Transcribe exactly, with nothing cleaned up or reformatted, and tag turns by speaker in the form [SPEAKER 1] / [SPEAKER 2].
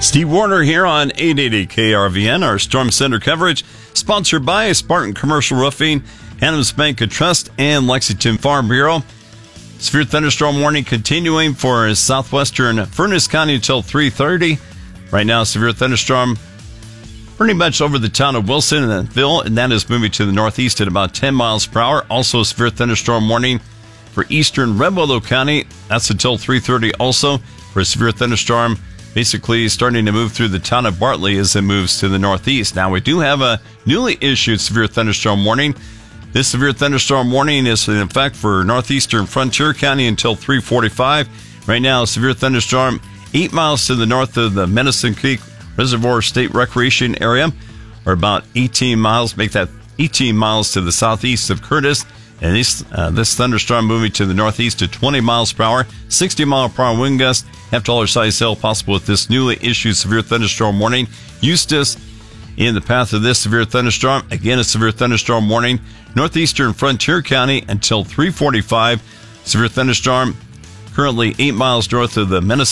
[SPEAKER 1] Steve Warner here on eight eighty K R V N. Our Storm Center coverage sponsored by Spartan Commercial Roofing, Adams Bank and Trust, and Lexington Farm Bureau. Severe thunderstorm warning continuing for southwestern Furness County until three thirty. Right now, severe thunderstorm pretty much over the town of Wilson and Ville, and that is moving to the northeast at about ten miles per hour. Also, a severe thunderstorm warning for eastern Red Willow County. That's until three thirty also for a severe thunderstorm. Basically starting to move through the town of Bartley as it moves to the northeast. Now, we do have a newly issued severe thunderstorm warning. This severe thunderstorm warning is in effect for northeastern Frontier County until three forty-five. Right now, a severe thunderstorm eight miles to the north of the Medicine Creek Reservoir State Recreation Area, or about eighteen miles. Make that eighteen miles to the southeast of Curtis. And this, uh, this thunderstorm moving to the northeast to twenty miles per hour, sixty mile per hour wind gust, half dollar size hail possible with this newly issued severe thunderstorm warning. Eustis in the path of this severe thunderstorm. Again, a severe thunderstorm warning. Northeastern Frontier County until three forty-five. Severe thunderstorm currently eight miles north of the Medicine